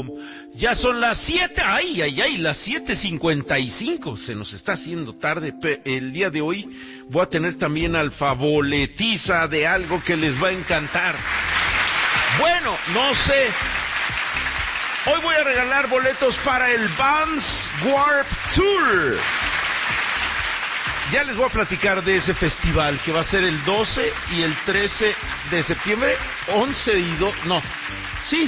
Ya son las 7, las 7:55, se nos está haciendo tarde. El día de hoy voy a tener también alfaboletiza de algo que les va a encantar. Bueno, no sé. Hoy voy a regalar boletos para el Vans Warped Tour. Ya les voy a platicar de ese festival que va a ser el 12 y el 13 de septiembre, 11 y 2, no, sí,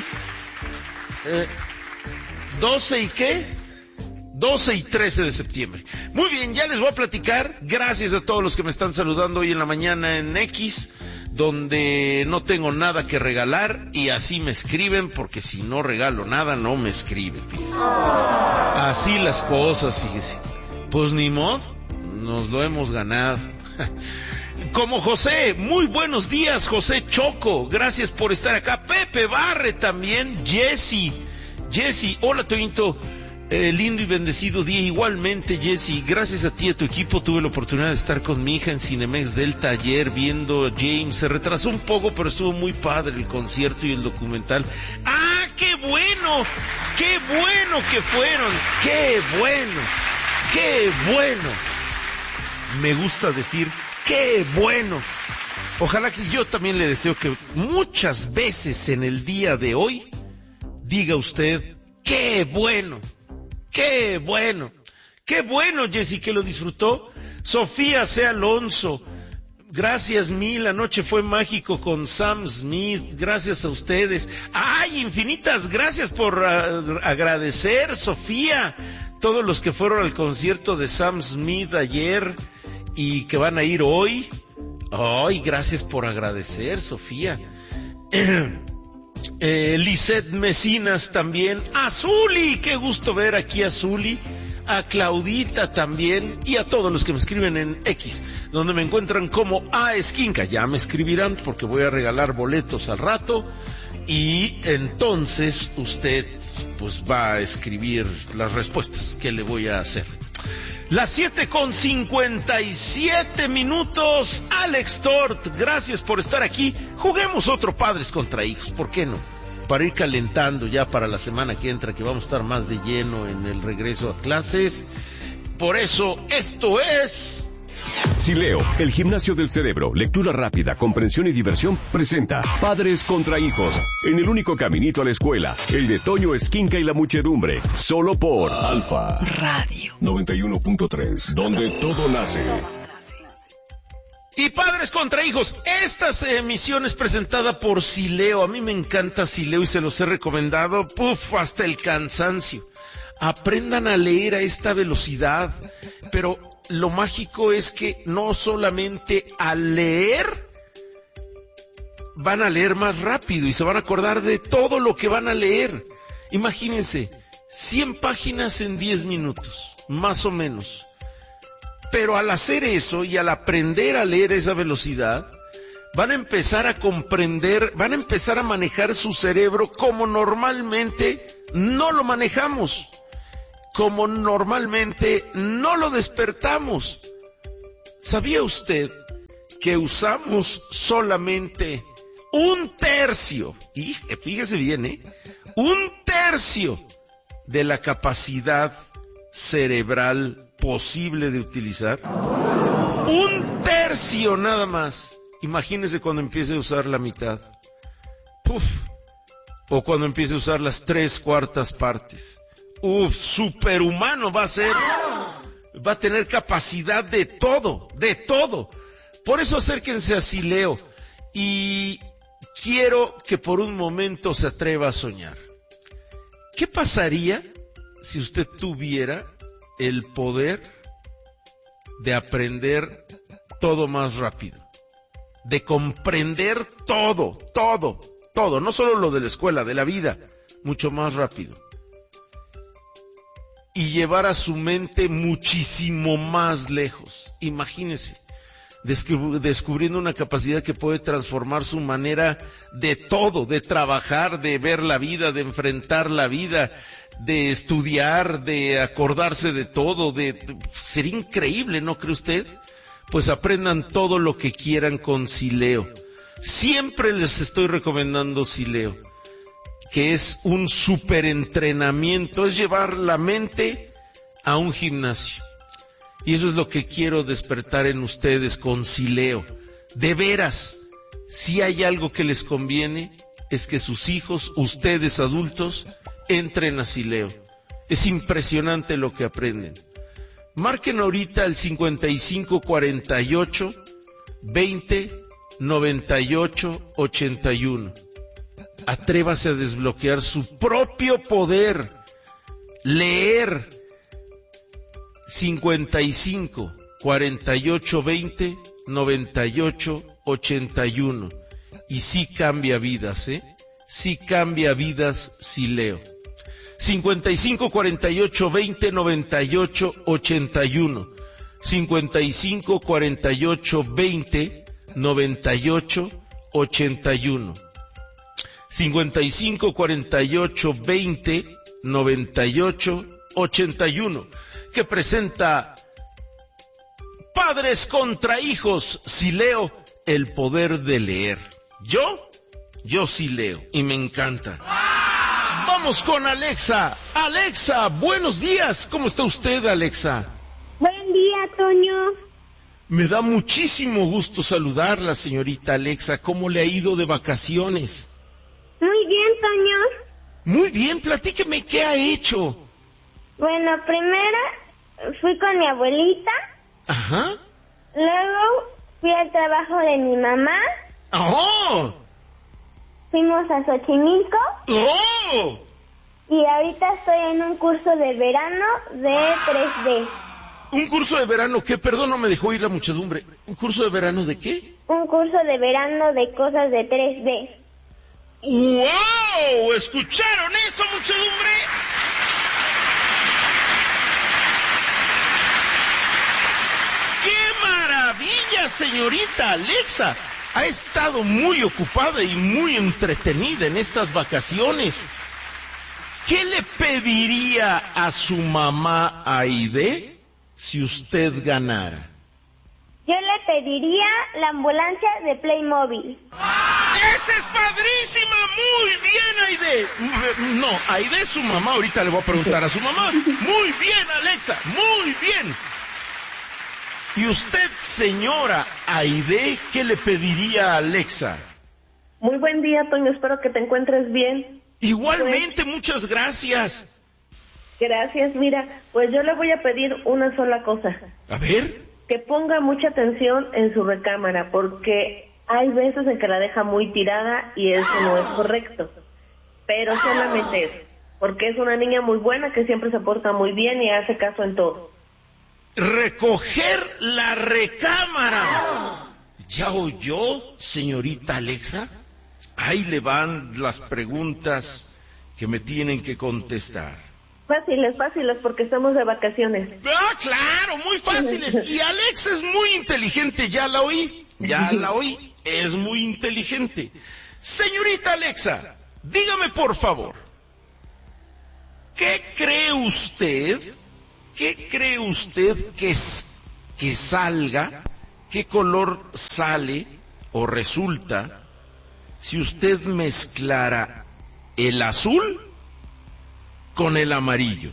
12 y qué, 12 y 13 de septiembre. Muy bien, ya les voy a platicar, gracias a todos los que me están saludando hoy en la mañana en X, donde no tengo nada que regalar y así me escriben, porque si no regalo nada, no me escriben, fíjese. Así las cosas, fíjese. Pues ni modo. Nos lo hemos ganado. Como José, muy buenos días, José Choco, gracias por estar acá. Pepe Barre también, Jessy, hola Toñito, lindo y bendecido día. Igualmente, Jessy, gracias a ti y a tu equipo tuve la oportunidad de estar con mi hija en Cinemex Delta ayer viendo James. Se retrasó un poco, pero estuvo muy padre el concierto y el documental. ¡Ah, qué bueno! ¡Qué bueno que fueron! ¡Qué bueno! ¡Qué bueno! Me gusta decir, ¡qué bueno! Ojalá que yo también le deseo que muchas veces en el día de hoy diga usted, ¡qué bueno! ¡Qué bueno! ¡Qué bueno, Jessy, que lo disfrutó! Sofía C. Alonso, gracias mil, anoche fue mágico con Sam Smith, gracias a ustedes. ¡Ay, infinitas gracias por agradecer, Sofía! Todos los que fueron al concierto de Sam Smith ayer y que van a ir hoy. Ay, gracias por agradecer, Sofía. Lisette Mesinas también. A Zuli, qué gusto ver aquí a Zuli. A Claudita también. Y a todos los que me escriben en X, donde me encuentran como A Esquinca. Ya me escribirán porque voy a regalar boletos al rato. Y entonces usted pues va a escribir las respuestas que le voy a hacer. Las 7:57. Alex Tort, gracias por estar aquí. Juguemos otro Padres contra Hijos, ¿por qué no? Para ir calentando ya para la semana que entra, que vamos a estar más de lleno en el regreso a clases. Por eso, esto es... Sileo, el gimnasio del cerebro, lectura rápida, comprensión y diversión, presenta Padres contra Hijos, en el único caminito a la escuela, el de Toño Esquinca y la muchedumbre, solo por Alfa Radio 91.3, donde todo nace. Y Padres contra Hijos, esta emisión es presentada por Sileo. A mí me encanta Sileo y se los he recomendado, hasta el cansancio. Aprendan a leer a esta velocidad, pero lo mágico es que no solamente al leer, van a leer más rápido y se van a acordar de todo lo que van a leer. Imagínense, 100 páginas en 10 minutos, más o menos. Pero al hacer eso y al aprender a leer esa velocidad, van a empezar a comprender, van a empezar a manejar su cerebro como normalmente no lo manejamos, como normalmente no lo despertamos. ¿Sabía usted que usamos solamente 1/3, y fíjese bien, 1/3 de la capacidad cerebral posible de utilizar? 1/3 nada más. Imagínese cuando empiece a usar la mitad. O cuando empiece a usar las 3/4 partes. Superhumano va a ser. Va a tener capacidad de todo, de todo. Por eso acérquense a Sileo. Y quiero que por un momento se atreva a soñar. ¿Qué pasaría si usted tuviera el poder de aprender todo más rápido? De comprender todo, no solo lo de la escuela, de la vida, mucho más rápido. Y llevar a su mente muchísimo más lejos. Imagínese, descubriendo una capacidad que puede transformar su manera de todo, de trabajar, de ver la vida, de enfrentar la vida, de estudiar, de acordarse de todo, sería increíble, ¿no cree usted? Pues aprendan todo lo que quieran con Sileo. Siempre les estoy recomendando Sileo. que es un superentrenamiento, es llevar la mente a un gimnasio. Y eso es lo que quiero despertar en ustedes con Sileo. De veras, si hay algo que les conviene, es que sus hijos, ustedes adultos, entren a Sileo. Es impresionante lo que aprenden. Marquen ahorita el 5548 20 98 81. Atrévase a desbloquear su propio poder. Leer 55 48 20 98 81. Y sí cambia vidas, sí cambia vidas Sileo. 55 48 20 98 81. 55 48 20 98 81. 55 48 20 98 81, que presenta Padres contra Hijos, Sileo, el poder de leer. Yo sí leo y me encanta. Vamos con Alexa. Alexa, buenos días. ¿Cómo está usted, Alexa? Buen día, Toño. Me da muchísimo gusto saludarla, señorita Alexa. ¿Cómo le ha ido de vacaciones? Muy bien, Toño. Muy bien, platíqueme qué ha hecho. Bueno, primero fui con mi abuelita. Ajá. Luego fui al trabajo de mi mamá. ¡Oh! Fuimos a Xochimilco. ¡Oh! Y ahorita estoy en un curso de verano de 3D. ¿Un curso de verano qué? Perdón, no me dejó oír la muchedumbre. ¿Un curso de verano de qué? Un curso de verano de cosas de 3D. ¡Wow! ¿Escucharon eso, muchedumbre? ¡Qué maravilla, señorita Alexa! Ha estado muy ocupada y muy entretenida en estas vacaciones. ¿Qué le pediría a su mamá Aide si usted ganara? Yo le pediría la ambulancia de Playmobil. ¡Esa es padrísima! ¡Muy bien, Aide! No, Aide es su mamá, ahorita le voy a preguntar a su mamá. ¡Muy bien, Alexa! ¡Muy bien! ¿Y usted, señora Aide, qué le pediría a Alexa? Muy buen día, Toño, espero que te encuentres bien. Igualmente, muchas gracias. Gracias, mira, pues yo le voy a pedir una sola cosa. A ver. Que ponga mucha atención en su recámara, porque hay veces en que la deja muy tirada y eso no es correcto. Pero solamente eso, porque es una niña muy buena que siempre se porta muy bien y hace caso en todo. Recoger la recámara. ¿Ya oyó, señorita Alexa? Ahí le van las preguntas que me tienen que contestar. Fáciles, porque estamos de vacaciones. Ah, claro, muy fáciles. Y Alexa es muy inteligente, ya la oí, es muy inteligente. Señorita Alexa, dígame por favor, ¿qué cree usted que salga, qué color sale o resulta si usted mezclara el azul con el amarillo?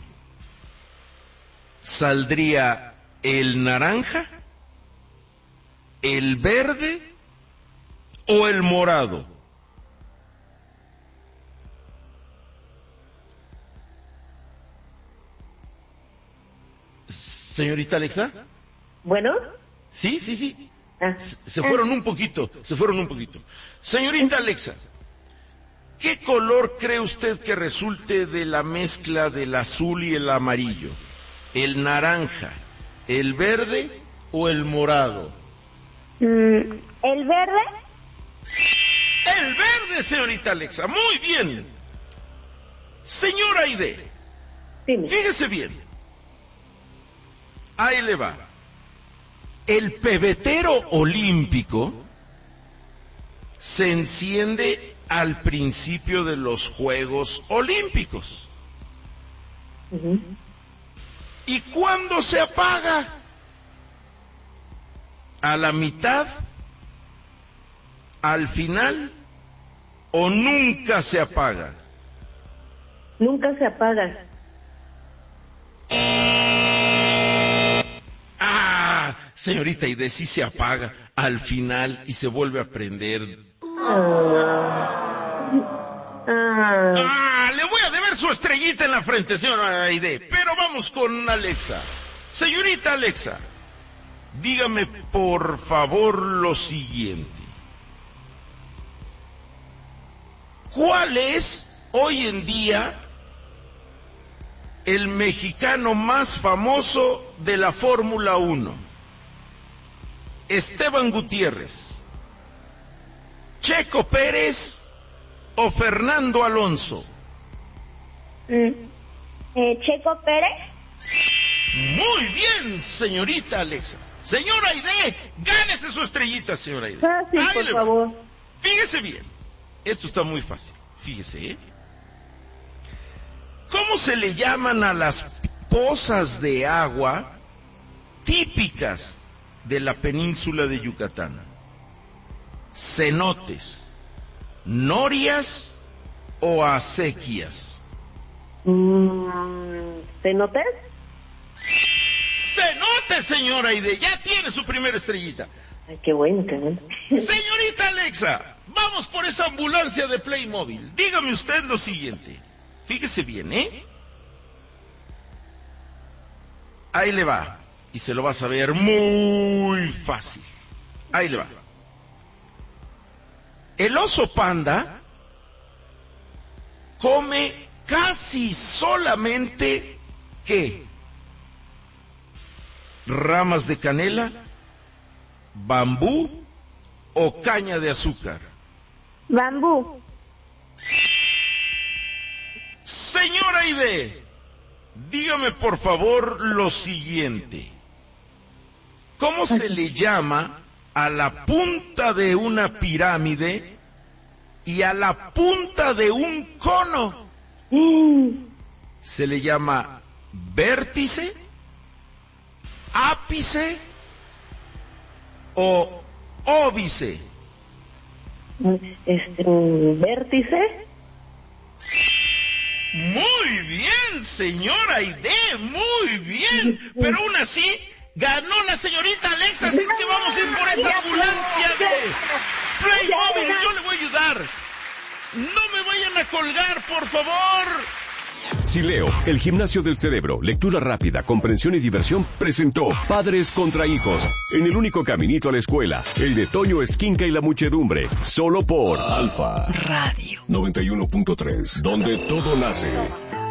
¿Saldría el naranja, el verde o el morado? Señorita Alexa. ¿Bueno? Sí. Se fueron un poquito. Señorita Alexa, ¿qué color cree usted que resulte de la mezcla del azul y el amarillo? ¿El naranja, el verde o el morado? ¿El verde? El verde, señorita Alexa. Muy bien. Señora Aide, Dime. fíjese bien. Ahí le va. El pebetero olímpico se enciende al principio de los Juegos Olímpicos. Uh-huh. ¿Y cuándo se apaga? ¿A la mitad? ¿Al final? ¿O nunca se apaga? Nunca se apaga. Ah, señorita Aide, sí se apaga al final y se vuelve a prender. Le voy a deber su estrellita en la frente, señora Aide. Pero vamos con Alexa. Señorita Alexa, dígame por favor lo siguiente. ¿Cuál es hoy en día el mexicano más famoso de la Fórmula 1? ¿Esteban Gutiérrez, Checo Pérez o Fernando Alonso? Checo Pérez. Muy bien, señorita Alexa. Señora Aide, gánese su estrellita, señora Aide. Sí, por favor. Fíjese bien. Esto está muy fácil. Fíjese, ¿eh? ¿Cómo se le llaman a las pozas de agua típicas de la península de Yucatán? ¿Cenotes, norias o acequias? ¿Cenotes? ¡Cenotes, señora Aide! Ya tiene su primera estrellita. Ay, qué bueno, qué bueno. Señorita Alexa, vamos por esa ambulancia de Playmobil. Dígame usted lo siguiente. Fíjese bien, ¿eh? Ahí le va. Y se lo va a saber muy fácil. Ahí le va. El oso panda come casi solamente, ¿qué? ¿Ramas de canela, bambú o caña de azúcar? Bambú. Señora Aide, dígame por favor lo siguiente. ¿Cómo se le llama a la punta de una pirámide y a la punta de un cono? ¿Se le llama vértice, ápice o óbice? ¿Vértice? Muy bien, señora Aide, muy bien. Pero aún así, ganó la señorita Alexa, así es que vamos a ir por esa ambulancia de Playmobil. Yo le voy a ayudar. No me vayan a colgar, por favor. Sileo, el gimnasio del cerebro, lectura rápida, comprensión y diversión, presentó Padres contra Hijos, en el único caminito a la escuela, el de Toño Esquinca y la muchedumbre, solo por Alfa Radio 91.3, donde todo nace.